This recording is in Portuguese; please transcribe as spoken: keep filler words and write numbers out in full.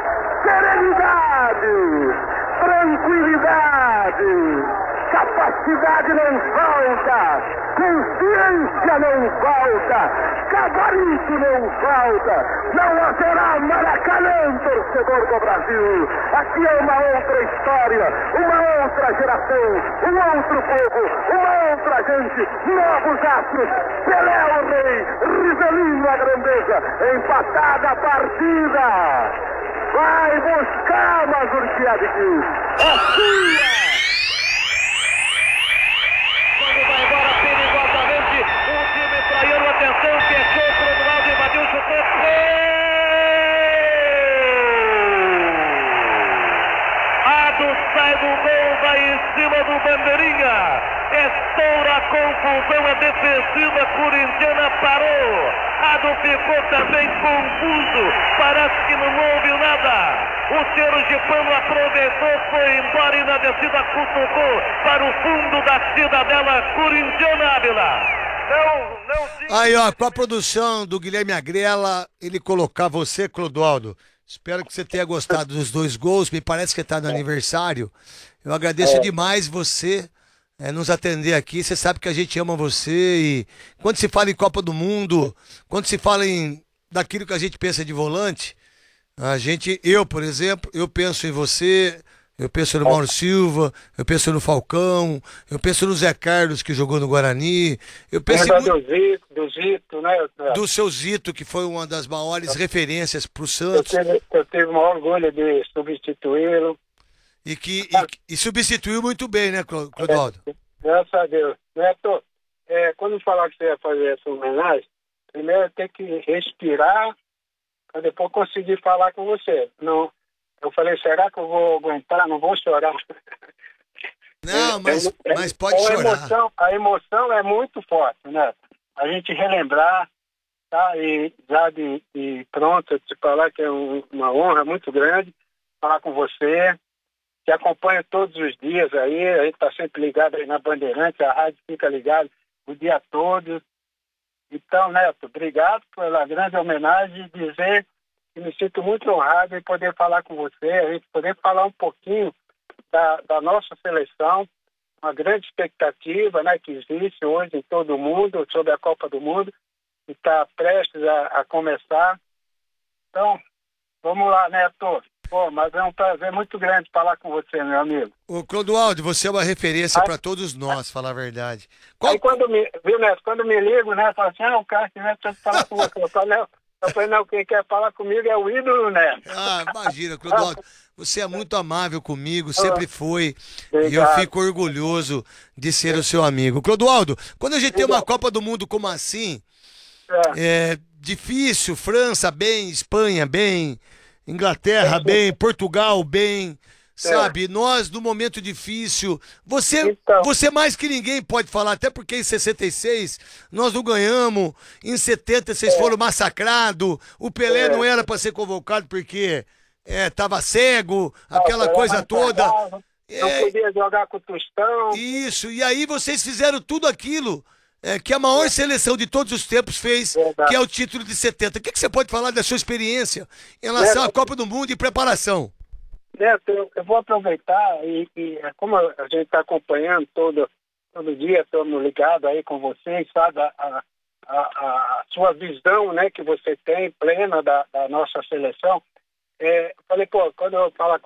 serenidade, tranquilidade, capacidade não falta, consciência não falta, gabarito não falta, não haverá Maracanã, torcedor do Brasil. Aqui é uma outra história, uma outra geração, um outro povo, uma outra gente, novos astros. Pelé o rei, Rivelino a grandeza, empatada a partida. Vai buscar, Mazurkiewicz, é sua! Quando vai embora perigosamente, o time praiano, atenção, fechou pro outro lado, invadiu, chutou, gol! Ado sai do gol, vai em cima do bandeirinha, estoura a confusão, a defensiva corintiana parou, Ado ficou também confuso, parece que não houve nada. O sergipano aproveitou, foi embora e na descida cutucou para o fundo da cidadela corintiana, Ávila. Não, não... Aí, ó, com a produção do Guilherme Agrela, ele colocar você, Clodoaldo. Espero que você tenha gostado dos dois gols. Me parece que tá no aniversário. Eu agradeço É. demais você é, nos atender aqui. Você sabe que a gente ama você. E quando se fala em Copa do Mundo, quando se fala em daquilo que a gente pensa de volante, a gente, eu, por exemplo, eu penso em você, eu penso no Mauro Silva, eu penso no Falcão, eu penso no Zé Carlos, que jogou no Guarani, eu penso em Lembra mu- do Zito, do Zito, né? do seu Zito, que foi uma das maiores referências pro Eu Santos, tive, eu tive o maior orgulho de substituí-lo. e que e, e substituiu muito bem, né, Clo- Clodoaldo? Graças a Deus. Neto, é, quando falar que você ia fazer essa homenagem, primeiro tem que respirar para depois conseguir falar com você. Não, eu falei, será que eu vou aguentar? Não vou chorar. Não, mas, É, é, mas pode a chorar. Emoção, a emoção é muito forte, né? A gente relembrar, tá? E já de, de pronto, te falar que é um- uma honra muito grande falar com você, que acompanha todos os dias aí, a gente está sempre ligado aí na Bandeirante, a rádio fica ligada o dia todo. Então, Neto, obrigado pela grande homenagem e dizer que me sinto muito honrado em poder falar com você, a gente poder falar um pouquinho da, da nossa seleção, uma grande expectativa, né, que existe hoje em todo o mundo sobre a Copa do Mundo, que está prestes a, a começar. Então, vamos lá, Neto. Pô, mas é um prazer muito grande falar com você, meu amigo. Ô, Clodoaldo, você é uma referência Aí- para todos nós, falar a verdade. Qual- Aí quando me, viu, Neto, quando me ligo, né, fala assim, ah, o cara que Neto precisa falar com você. Eu falei, não, eu falei, não, quem quer falar comigo é o ídolo, Neto. Ah, imagina, Clodoaldo, você é muito amável comigo, sempre foi, e eu Obrigado. fico orgulhoso de ser o seu amigo. Clodoaldo, quando a gente tem uma Copa do Mundo como assim, É, é difícil, França bem, Espanha bem, Inglaterra bem, Portugal bem, sabe? Nós, no momento difícil, você, Então. você mais que ninguém pode falar, até porque em sessenta e seis nós não ganhamos, em setenta vocês foram massacrados, o Pelé É. não era para ser convocado porque é, tava cego, aquela era coisa mais toda. saudável, Não É, podia jogar com o Tostão. isso, e aí vocês fizeram tudo aquilo é, que a maior seleção de todos os tempos fez, Verdade. que é o título de setenta. O que, que você pode falar da sua experiência em relação à Neto. Copa do Mundo e preparação? Neto, eu, eu vou aproveitar e, e é como a gente está acompanhando todo, todo dia, estamos ligados aí com vocês, sabe, a, a, a, a sua visão, né, que você tem plena da, da nossa seleção. É, eu falei, pô, quando eu falar